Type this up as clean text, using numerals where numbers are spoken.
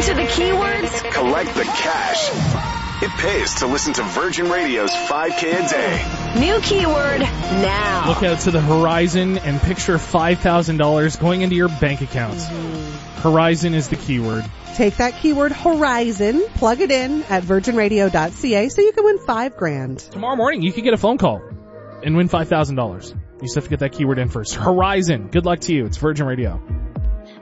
to the keywords? Collect the cash. It pays to listen to Virgin Radio's 5K a day. New keyword now. Look out to the horizon and picture $5,000 going into your bank account. Horizon is the keyword. Take that keyword horizon, plug it in at virginradio.ca so you can win $5,000. Tomorrow morning, you could get a phone call and win $5,000. You just have to get that keyword in first. Horizon. Good luck to you. It's Virgin Radio.